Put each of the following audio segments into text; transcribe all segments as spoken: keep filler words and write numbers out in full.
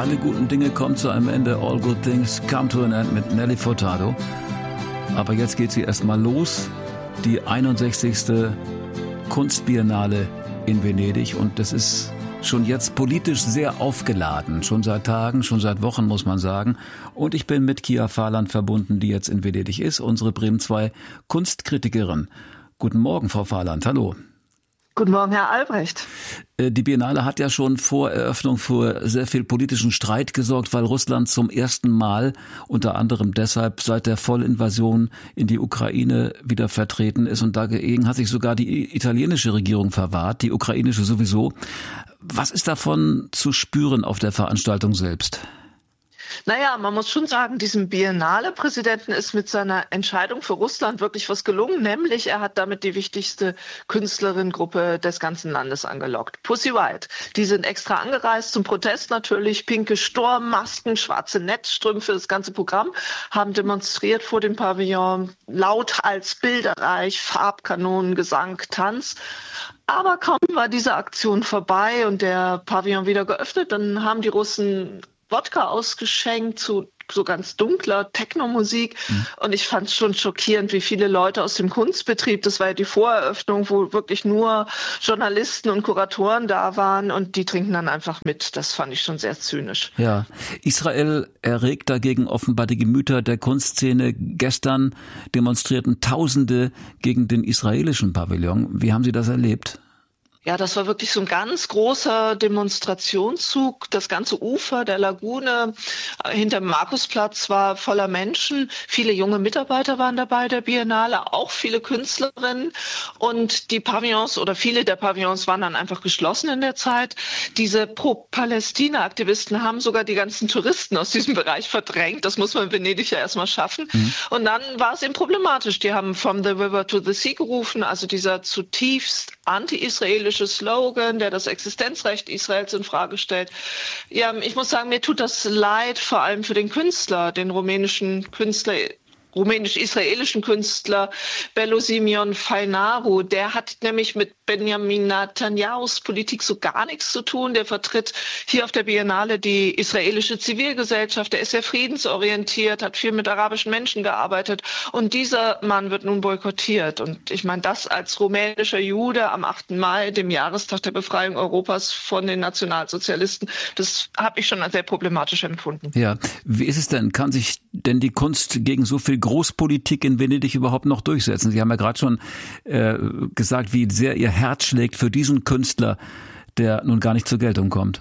Alle guten Dinge kommen zu einem Ende. All good things come to an end mit Nelly Furtado. Aber jetzt geht sie erstmal los. Die einundsechzigste Kunstbiennale in Venedig. Und das ist schon jetzt politisch sehr aufgeladen. Schon seit Tagen, schon seit Wochen, muss man sagen. Und ich bin mit Kia Fahland verbunden, die jetzt in Venedig ist. Unsere Bremen zwei Kunstkritikerin. Guten Morgen, Frau Fahland. Hallo. Guten Morgen, Herr Albrecht. Die Biennale hat ja schon vor Eröffnung für sehr viel politischen Streit gesorgt, weil Russland zum ersten Mal, unter anderem deshalb seit der Vollinvasion in die Ukraine, wieder vertreten ist. Und dagegen hat sich sogar die italienische Regierung verwahrt, die ukrainische sowieso. Was ist davon zu spüren auf der Veranstaltung selbst? Naja, man muss schon sagen, diesem Biennale-Präsidenten ist mit seiner Entscheidung für Russland wirklich was gelungen, nämlich er hat damit die wichtigste Künstlerinnengruppe des ganzen Landes angelockt. Pussy Riot. Die sind extra angereist zum Protest natürlich, pinke Sturmmasken, schwarze Netzstrümpfe, das ganze Programm, haben demonstriert vor dem Pavillon, lauthals, bilderreich, Farbkanonen, Gesang, Tanz. Aber kaum war diese Aktion vorbei und der Pavillon wieder geöffnet, dann haben die Russen Wodka ausgeschenkt zu so ganz dunkler Techno-Musik. Mhm. Und ich fand es schon schockierend, wie viele Leute aus dem Kunstbetrieb, das war ja die Voreröffnung, wo wirklich nur Journalisten und Kuratoren da waren und die trinken dann einfach mit. Das fand ich schon sehr zynisch. Ja, Israel erregt dagegen offenbar die Gemüter der Kunstszene. Gestern demonstrierten Tausende gegen den israelischen Pavillon. Wie haben Sie das erlebt? Ja, das war wirklich so ein ganz großer Demonstrationszug. Das ganze Ufer der Lagune hinter dem Markusplatz war voller Menschen. Viele junge Mitarbeiter waren dabei der Biennale, auch viele Künstlerinnen. Und die Pavillons oder viele der Pavillons waren dann einfach geschlossen in der Zeit. Diese Pro-Palästina-Aktivisten haben sogar die ganzen Touristen aus diesem Bereich verdrängt. Das muss man in Venedig ja erstmal schaffen. Mhm. Und dann war es eben problematisch. Die haben From the River to the Sea gerufen, also dieser zutiefst anti-israelische Slogan, der das Existenzrecht Israels in Frage stellt. Ja, ich muss sagen, mir tut das leid, vor allem für den Künstler, den rumänischen Künstler, rumänisch-israelischen Künstler Belo Simeon Fainaru. Der hat nämlich mit Benjamin Netanyahus Politik so gar nichts zu tun. Der vertritt hier auf der Biennale die israelische Zivilgesellschaft. Der ist sehr friedensorientiert, hat viel mit arabischen Menschen gearbeitet. Und dieser Mann wird nun boykottiert. Und ich meine, das als rumänischer Jude am achten Mai, dem Jahrestag der Befreiung Europas von den Nationalsozialisten, das habe ich schon als sehr problematisch empfunden. Ja, wie ist es denn? Kann sich denn die Kunst gegen so viel Großpolitik in Venedig überhaupt noch durchsetzen? Sie haben ja gerade schon äh, gesagt, wie sehr Ihr Herz schlägt für diesen Künstler, der nun gar nicht zur Geltung kommt.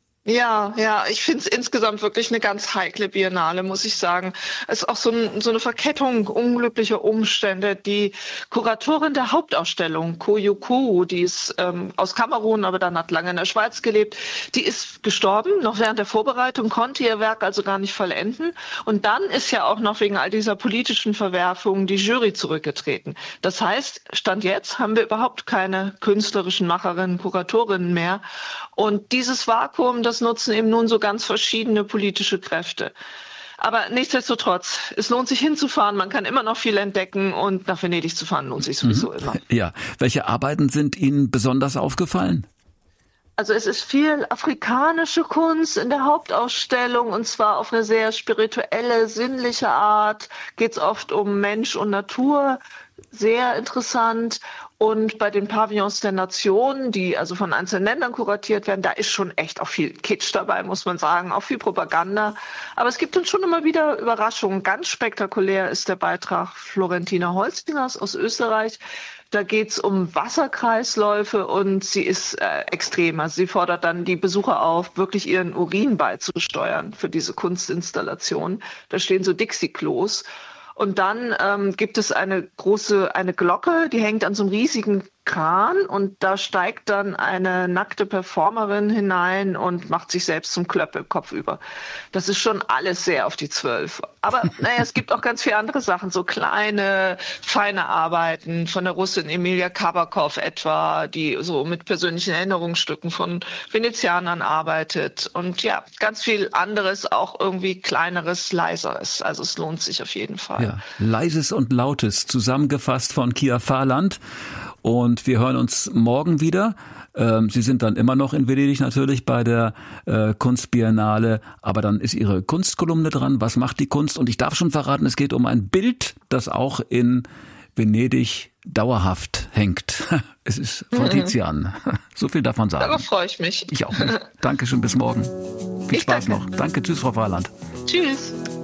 Ja, ja, ich finde es insgesamt wirklich eine ganz heikle Biennale, muss ich sagen. Es ist auch so, ein, so eine Verkettung unglücklicher Umstände. Die Kuratorin der Hauptausstellung, Koyuku, die ist ähm, aus Kamerun, aber dann hat lange in der Schweiz gelebt, die ist gestorben, noch während der Vorbereitung, konnte ihr Werk also gar nicht vollenden. Und dann ist ja auch noch wegen all dieser politischen Verwerfungen die Jury zurückgetreten. Das heißt, Stand jetzt haben wir überhaupt keine künstlerischen Macherinnen, Kuratorinnen mehr. Und dieses Vakuum, das nutzen eben nun so ganz verschiedene politische Kräfte. Aber nichtsdestotrotz, es lohnt sich hinzufahren, man kann immer noch viel entdecken und nach Venedig zu fahren lohnt sich sowieso mhm. immer. Ja, welche Arbeiten sind Ihnen besonders aufgefallen? Also es ist viel afrikanische Kunst in der Hauptausstellung und zwar auf eine sehr spirituelle, sinnliche Art. Geht es oft um Mensch und Natur, sehr interessant. Und bei den Pavillons der Nationen, die also von einzelnen Ländern kuratiert werden, da ist schon echt auch viel Kitsch dabei, muss man sagen, auch viel Propaganda. Aber es gibt dann schon immer wieder Überraschungen. Ganz spektakulär ist der Beitrag Florentina Holzingers aus Österreich. Da geht's um Wasserkreisläufe und sie ist äh, extrem. Also sie fordert dann die Besucher auf, wirklich ihren Urin beizusteuern für diese Kunstinstallation. Da stehen so Dixie-Klos. Und dann ähm, gibt es eine große, eine Glocke, die hängt an so einem riesigen Kran und da steigt dann eine nackte Performerin hinein und macht sich selbst zum Klöppel kopfüber. Das ist schon alles sehr auf die Zwölf. Aber naja, es gibt auch ganz viele andere Sachen, so kleine, feine Arbeiten von der Russin Emilia Kabakov etwa, die so mit persönlichen Erinnerungsstücken von Venezianern arbeitet. Und ja, ganz viel anderes, auch irgendwie kleineres, leiseres. Also es lohnt sich auf jeden Fall. Ja, leises und lautes, zusammengefasst von Kia Fahland. Und wir hören uns morgen wieder. Ähm, Sie sind dann immer noch in Venedig natürlich bei der äh, Kunstbiennale, aber dann ist Ihre Kunstkolumne dran. Was macht die Kunst? Und ich darf schon verraten, es geht um ein Bild, das auch in Venedig dauerhaft hängt. Es ist von Tizian. So viel darf man sagen. Darauf freue ich mich. Ich auch nicht. Dankeschön, bis morgen. Viel Ich Spaß danke. noch. Danke, tschüss, Frau Freiland. Tschüss.